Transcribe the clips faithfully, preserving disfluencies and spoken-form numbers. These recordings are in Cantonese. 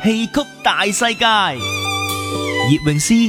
戲曲大世界，葉詠詩。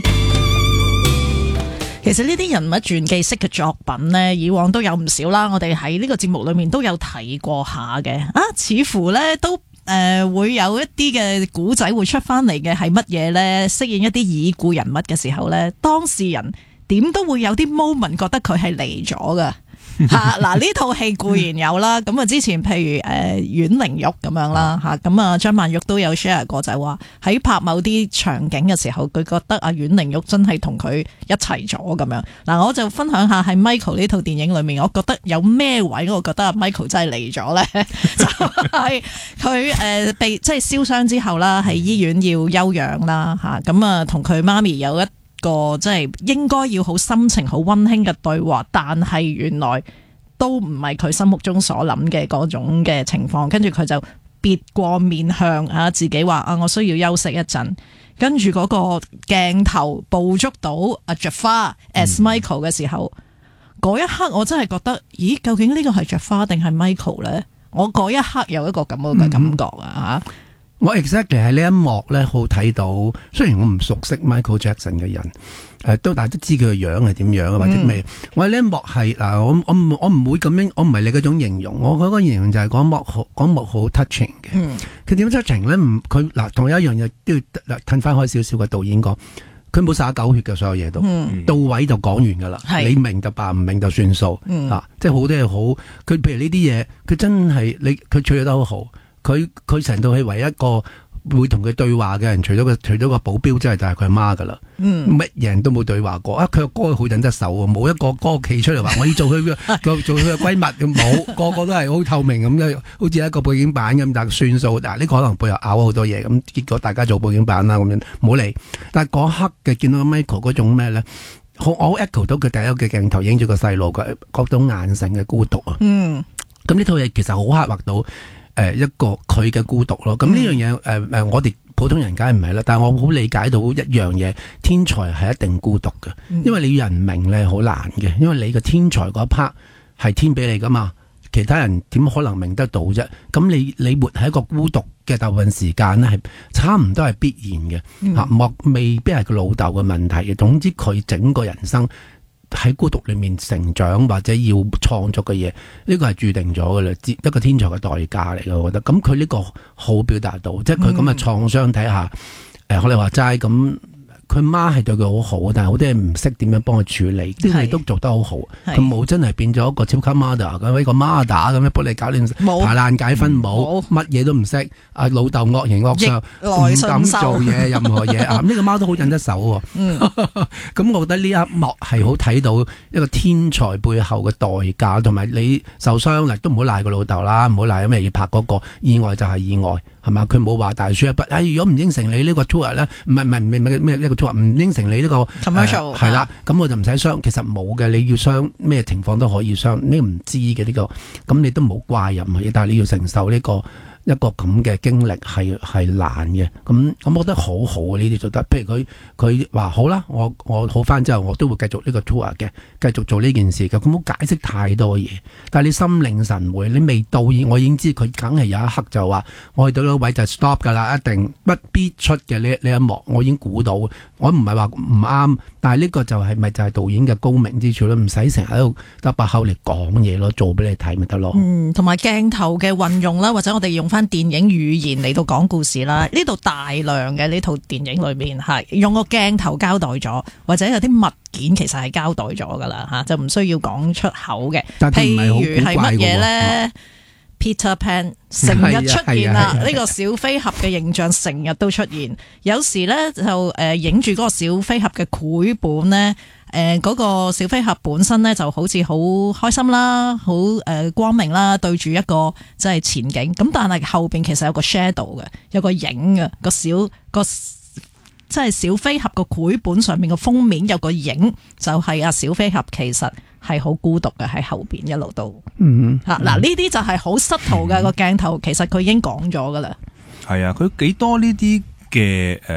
其實呢啲人物傳記式嘅作品呢，以往都有唔少啦。我哋喺呢個節目裏面都有睇過下嘅。啊，似乎呢都誒、呃、會有一啲嘅古仔會出翻嚟嘅，係乜嘢呢？飾演一啲已故人物嘅時候呢，當事人點都會有啲 moment 覺得佢係嚟咗噶。吓嗱，呢套戲固然有啦，咁啊之前譬如誒阮玲玉咁樣啦吓，咁啊張曼玉都有 share 過，就係話喺拍某啲場景嘅時候，佢覺得阿阮玲玉真係同佢一齊咗咁樣。嗱，我就分享下喺 Michael 呢套電影裏面，我覺得有咩位我覺得阿 Michael 真係嚟咗咧，就係佢誒被即係燒傷之後啦，喺醫院要休養啦吓，咁啊同佢媽咪有一個即係應該要好心情好溫馨嘅對話，但係原來都唔係佢心目中所諗嘅嗰種嘅情況，跟住佢就別過面向啊，自己話啊，我需要休息一陣，跟住嗰個鏡頭捕捉到阿 Jafar as Michael 嘅時候，嗰、嗯、一刻我真係覺得，咦，究竟呢個係 Jafar 定係 Michael 呢？我嗰一刻有一個咁嘅感覺啊吓。嗯我 exactly 喺呢一幕咧，好睇到。雖然我唔熟悉 Michael Jackson 嘅人，誒、呃、都大家都知佢個樣係點樣啊，或者咩？嗯、我喺呢一幕係嗱，我我唔我唔會咁樣，我唔係你嗰種形容。我嗰個形容就係嗰幕好嗰幕好 touching 嘅。佢點 touching 咧？唔佢嗱，同有一樣嘢都要褪翻開少少嘅導演講，佢冇灑狗血嘅，所有嘢都、嗯、到位就講完噶啦。你明就白，唔明就算數、嗯、啊！即係好多嘢好。佢譬如呢啲嘢，佢真係你佢處理得好好。佢佢成套戲唯一一個會同佢對話嘅人，除咗個除咗個保鏢之外，就係佢阿媽噶啦。嗯，乜人都冇對話過啊！佢個歌好忍得手喎，冇一個歌企出嚟話我要做佢嘅做佢嘅閨蜜，冇個個都係好透明咁樣，好似一個背景板咁，但係算數。嗱，呢個可能背後拗好多嘢，咁結果大家做背景板啦咁樣，冇理。但係嗰刻嘅見到 Michael 嗰種咩咧，我我 echo 到佢第一個鏡頭影住個細路嘅嗰種眼神嘅孤獨啊。嗯，咁呢套嘢其實好刻畫到。誒一個佢嘅孤獨咯，咁呢樣嘢誒誒，我哋普通人梗係唔係啦，但係我好理解到一樣嘢，天才係一定孤獨嘅，因為你要人明咧好難嘅，因為你嘅天才嗰 part 係天俾你噶嘛，其他人點可能明得到啫？咁你你活喺一個孤獨嘅大部分時間咧，係差唔多係必然嘅嚇，莫、嗯、未必係佢老豆嘅問題嘅。總之佢整個人生喺孤獨裏面成長或者要創作嘅嘢，呢個係注定咗嘅啦，一個天才嘅代價嚟嘅，我覺得。咁佢呢個好表達到，即係佢咁嘅創傷睇下，誒學你話齋咁。佢媽係對佢好好，但係好多嘢唔識點樣幫佢處理，啲嘢都做得好好。佢冇真係變咗一個超級 mother 咁，一個 mother 咁樣幫你搞亂排爛解紛，冇乜嘢都唔識。阿老豆惡形惡相，唔敢做嘢，任何嘢啊！呢個貓都好忍得手喎。咁、嗯、我覺得呢一幕係好睇到一個天才背後嘅代價，同埋你受傷嚟都唔好賴個老豆啦，唔好賴咩要拍嗰個意外就係意外。係嘛？佢冇話大輸一筆。哎，如果唔應承你呢個 tour 咧，唔係唔係唔係咩呢個 tour 唔應承你呢、呢個 commercial 係啦，咁我就唔使傷。其實冇嘅，你要傷咩情況都可以傷，你唔知嘅呢、呢個，咁你都冇怪任何嘢，但係你要承受呢、呢個。一個咁嘅經歷係係難嘅，咁咁我覺得好好啊！呢啲做得，譬如佢佢話好啦，我我好翻之後，我都會繼續呢個 tour 嘅，繼續做呢件事嘅。咁冇解釋太多嘢，但係你心領神會，你未到，我已經知佢梗係有一刻就話，我去到嗰位就 stop 㗎啦，一定不必出嘅呢呢一幕，我已經估到。我唔係話唔啱，但係呢個就係、是、咪就係導演嘅高明之處咯？唔使成日喺度得把口嚟講嘢咯，做俾你睇咪得咯。嗯， 同埋鏡頭嘅運用啦，或者我哋用翻電影語言嚟到講故事啦。呢度大量嘅呢套電影裏面係用個鏡頭交代咗，或者有啲物件其實係交代咗噶啦吓，就唔需要講出口嘅。譬如係乜嘢咧？ Peter Pan 成日出現啦，呢個小飛俠嘅形象成日都出現。有時咧就誒影住嗰個小飛俠嘅繪本咧，誒、呃、嗰、嗰個小飛俠本身咧就好似好開心啦，好誒光明啦，對住一個即係前景。咁但係後邊其實有個 shadow 嘅，有個影嘅個小個即係小飛俠個繪本上面個封面有個影，就係、是、啊小飛俠其實係好孤獨嘅喺後邊一路都，嗯吓嗱呢啲就係好失圖嘅個鏡頭，其實佢已經講咗噶啦。 係啊，佢幾多呢啲嘅誒。